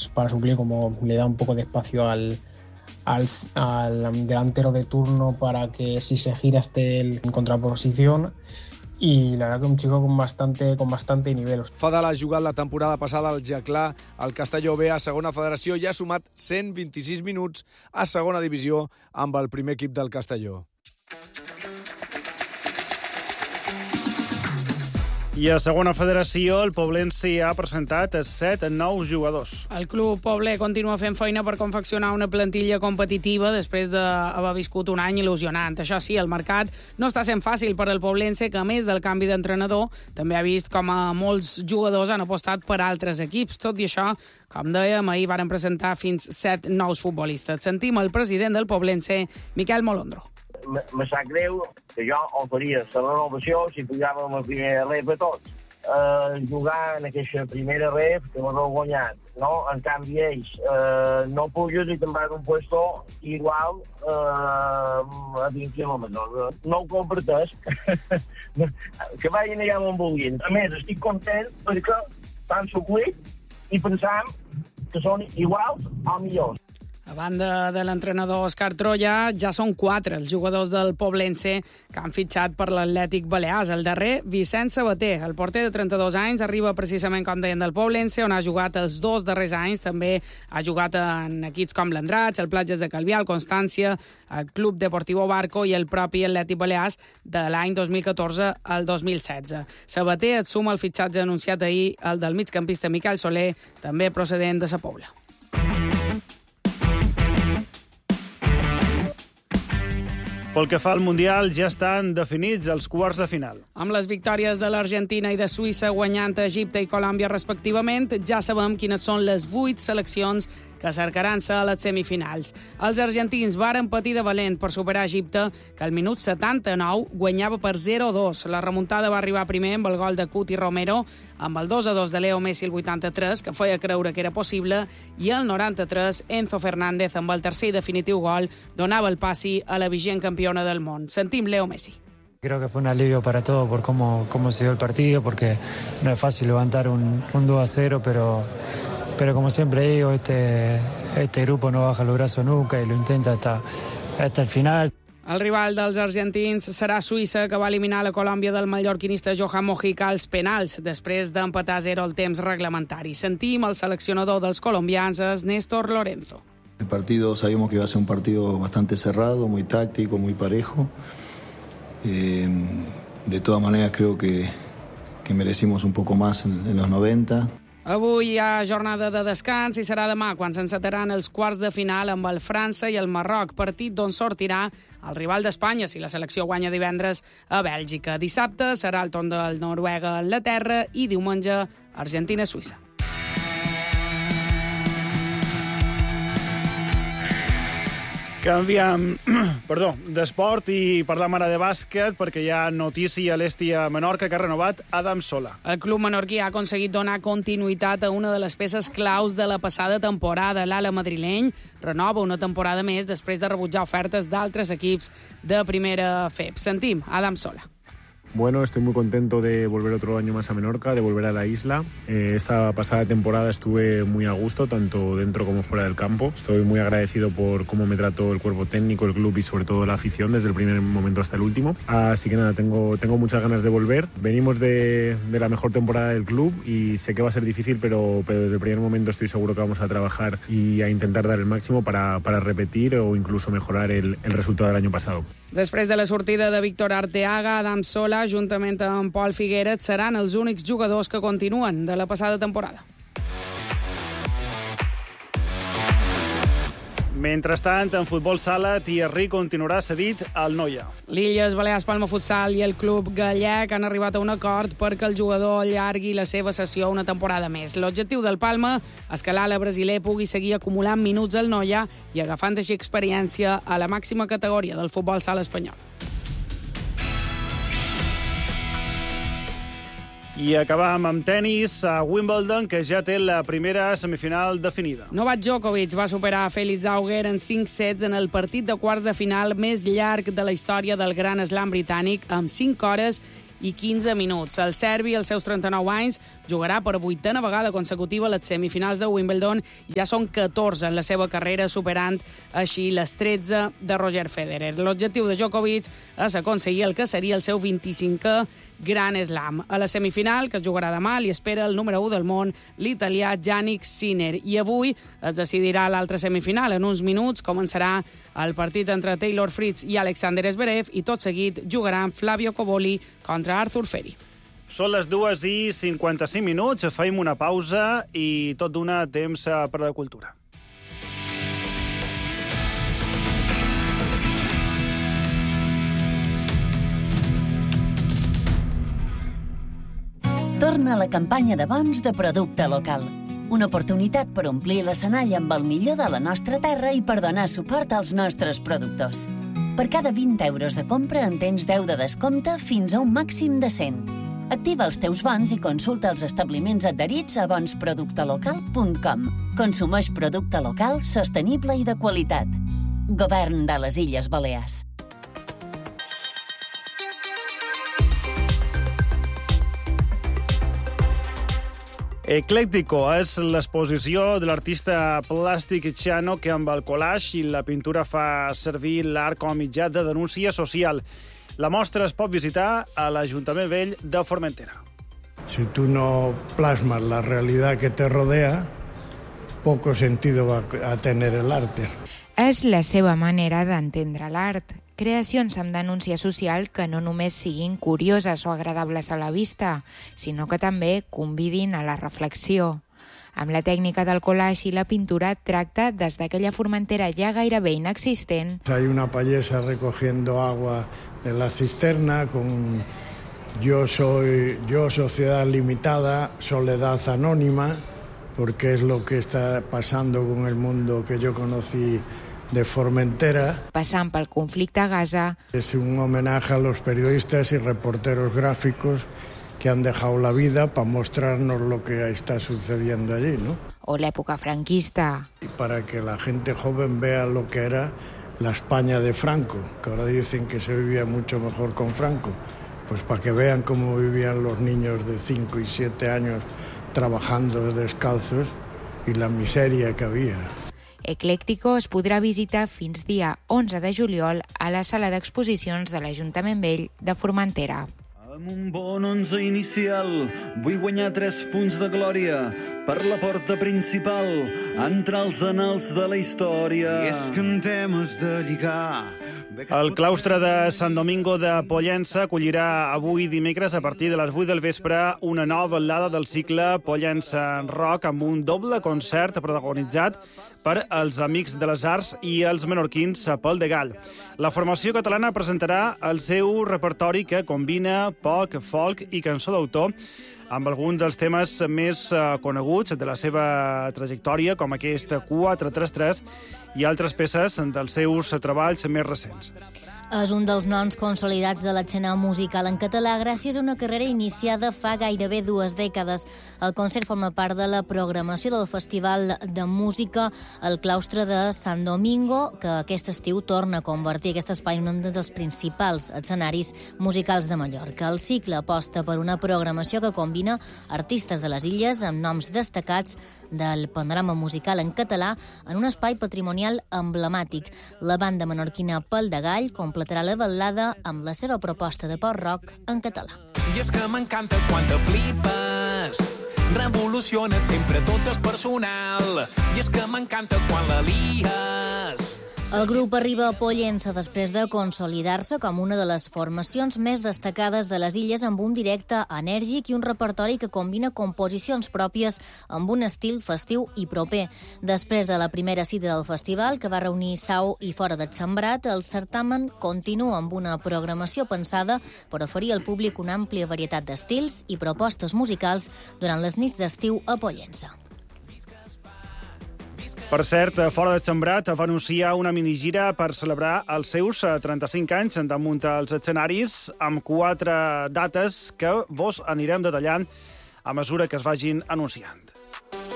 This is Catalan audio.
pues para suplir, como le da un poco de espacio al delantero de turno para que si se gira esté en contraposición. Y la verdad que un chico con bastante nivel. Fadal ha jugat la temporada passada al Jaclà, el Castelló B a segona federació i ha sumat 126 minuts a segona divisió amb el primer equip del Castelló. I a segona federació, el Poblense ha presentat 7 nous jugadors. El club pobler continua fent feina per confeccionar una plantilla competitiva després d'haver viscut un any il·lusionant. Això sí, el mercat no està sent fàcil per al Poblense, que a més del canvi d'entrenador, també ha vist com a molts jugadors han apostat per altres equips. Tot i això, com dèiem, ahir varen presentar fins 7 nous futbolistes. Sentim el president del Poblense, Miquel Molondro. Me sap greu que jo oferia la renovació si pujàvem a primera ref a tots. Jugar en aquesta primera ref que m'ho heu guanyat, no? En canvi ells no puges i te'n vas un puesto igual a 20 quilòmetres. No ho comparteix. Que vagin allà on vulguin. A més, estic content perquè s'han suplit i pensam que són iguals o millors. A banda de l'entrenador Òscar Troya, ja són 4 els jugadors del Poblense que han fitxat per l'Atlètic Balears. El darrer, Vicent Sabater, el porter de 32 anys, arriba precisament, com deien, del Poblense, on ha jugat els 2 darrers anys. També ha jugat en equips com l'Andratx, el Platges de Calvià, el Constància, el Club Deportivo Barco i el propi Atlètic Balears de l'any 2014 al 2016. Sabater et suma el fitxatge anunciat ahir, el del migcampista Miquel Soler, també procedent de Sa Pobla. Pel que fa al Mundial, ja estan definits els quarts de final. Amb les victòries de l'Argentina i de Suïssa guanyant a Egipte i Colòmbia respectivament, ja sabem quines són les 8 seleccions que cercaran-se a les semifinals. Els argentins varen patir de valent per superar Egipte, que al minut 79 guanyava per 0-2. La remuntada va arribar primer amb el gol de Cuti Romero, amb el 2-2 de Leo Messi el 83, que feia creure que era possible, i el 93, Enzo Fernández, amb el tercer i definitiu gol, donava el passi a la vigent campiona del món. Sentim Leo Messi. Creo que fue un alivio para todos por cómo se dio el partido, porque no es fácil levantar un 2-0, pero como siempre digo, este grupo no baja los brazos nunca y lo intenta hasta el final. El rival dels argentins serà Suïssa, que va eliminar la Colòmbia del mallorquinista Johan Mojica als penals, després d'empatar 0 al temps reglamentari. Sentim el seleccionador dels colombians, Néstor Lorenzo. El partido sabíamos que iba a ser un partido bastante cerrado, muy táctico, muy parejo. De todas maneras creo que merecimos un poco más en los 90. Avui hi ha jornada de descans i serà demà quan s'encetaran els quarts de final amb el França i el Marroc, partit d'on sortirà el rival d'Espanya si la selecció guanya divendres a Bèlgica. Dissabte serà el torn del Noruega a Anglaterra i diumenge Argentina-Suïssa. Canviem d'esport i parlam ara de bàsquet, perquè hi ha notícia a l'Hèstia Menorca que ha renovat Adam Sola. El club menorquí ha aconseguit donar continuïtat a una de les peces claus de la passada temporada. L'ala madrileny renova una temporada més després de rebutjar ofertes d'altres equips de primera FEP. Sentim Adam Sola. Bueno, estoy muy contento de volver otro año más a Menorca, de volver a la isla. Esta pasada temporada estuve muy a gusto, tanto dentro como fuera del campo. Estoy muy agradecido por cómo me trató el cuerpo técnico, el club y sobre todo la afición desde el primer momento hasta el último. Así que nada, tengo muchas ganas de volver. Venimos de la mejor temporada del club y sé que va a ser difícil, pero desde el primer momento estoy seguro que vamos a trabajar y a intentar dar el máximo para repetir o incluso mejorar el resultado del año pasado. Després de la sortida de Víctor Arteaga, Adam Sola, juntament amb Pol Figueres, seran els únics jugadors que continuen de la passada temporada. Mentrestant, en futbol sala, Thierry continuarà cedit al Noia. L'Illes Balears Palma Futsal i el club gallec han arribat a un acord perquè el jugador allargui la seva sessió una temporada més. L'objectiu del Palma és que l'ala brasiler pugui seguir acumulant minuts al Noia i agafant així experiència a la màxima categoria del futbol sala espanyol. I acabam amb tenis a Wimbledon, que ja té la primera semifinal definida. Novak Djokovic va superar Félix Auger en 5 sets en el partit de quarts de final més llarg de la història del Gran Slam britànic, amb 5 hores i 15 minuts. El serbi, als seus 39 anys, jugarà per 8a vegada consecutiva a les semifinals de Wimbledon. Ja són 14 en la seva carrera, superant així les 13 de Roger Federer. L'objectiu de Djokovic és aconseguir el que seria el seu 25è Grand Slam. A la semifinal, que es jugarà demà, li espera el número 1 del món, l'italià Jannik Sinner. I avui es decidirà l'altra semifinal. En uns minuts començarà el partit entre Taylor Fritz i Alexander Zverev i tot seguit jugaran Flavio Cobolli contra Arthur Feri. Són les 2:55, fem una pausa i tot d'una temps per a la cultura. Torna la campanya de bons de Producte Local. Una oportunitat per omplir l'escenari amb el millor de la nostra terra i per donar suport als nostres productors. Per cada 20 euros de compra en tens 10 de descompte fins a un màxim de 100. Activa els teus bons i consulta els establiments adherits a bonsproductelocal.com. Consumeix producte local, sostenible i de qualitat. Govern de les Illes Balears. Ecléctico és l'exposició de l'artista plàstic Chano que amb el collage i la pintura fa servir l'art com a mitjà de denúncia social. La mostra es pot visitar a l'Ajuntament Vell de Formentera. Si tú no plasmas la realidad que te rodea, poco sentido va a tener el arte. És la seva manera d'entendre l'art. Creacions amb denúncia social que no només siguin curioses o agradables a la vista, sinó que també convidin a la reflexió. Amb la tècnica del collage i la pintura tracta des d'aquella Formentera ja gairebé inexistent. Hay una payesa recogiendo agua de la cisterna con yo, sociedad limitada, soledad anónima, porque es lo que está pasando con el mundo que yo conocí de Formentera. Passant pel conflicte a Gaza. Es un homenaje a los periodistas y reporteros gráficos que han dejado la vida para mostrarnos lo que está sucediendo allí, ¿no? O l'època franquista. Y para que la gente joven vea lo que era la España de Franco, que ahora dicen que se vivía mucho mejor con Franco. Pues para que vean cómo vivían los niños de 5 y 7 años trabajando descalzos y la miseria que había. Ecléctico es podrà visitar fins dia 11 de juliol a la sala d'exposicions de l'Ajuntament Vell de Formentera. Amb un bon 11 inicial vull guanyar 3 punts de glòria per la porta principal, entrar als anals de la història. I és que en temes de lligar... El claustre de Sant Domingo de Pollença acollirà avui dimecres a partir de les 8 del vespre una nova velada del cicle Pollença Rock amb un doble concert protagonitzat per els Amics de les Arts i els menorquins Pol de Gall. La formació catalana presentarà el seu repertori que combina pop, folk i cançó d'autor amb alguns dels temes més coneguts de la seva trajectòria, com aquest 433 i altres peces dels seus treballs més recents. És un dels noms consolidats de l'escena musical en català gràcies a una carrera iniciada fa gairebé 2 dècades. El concert forma part de la programació del Festival de Música al Claustre de Sant Domingo, que aquest estiu torna a convertir aquest espai en un dels principals escenaris musicals de Mallorca. El cicle aposta per una programació que combina artistes de les illes amb noms destacats del panorama musical en català en un espai patrimonial emblemàtic. La banda menorquina Pol de Gall completarà la ballada amb la seva proposta de pop-rock en català. I és que m'encanta quan te flipes, revoluciona't sempre, tot és personal. I és que m'encanta quan la lies. El grup arriba a Pollença després de consolidar-se com una de les formacions més destacades de les illes amb un directe enèrgic i un repertori que combina composicions pròpies amb un estil festiu i proper. Després de la primera cita del festival, que va reunir Sau i Fora del Sembrat, el certamen continua amb una programació pensada per oferir al públic una àmplia varietat d'estils i propostes musicals durant les nits d'estiu a Pollença. Per cert, Fora del Sembrat va anunciar una minigira per celebrar els seus 35 anys damunt els escenaris amb 4 dates que vos anirem detallant a mesura que es vagin anunciant.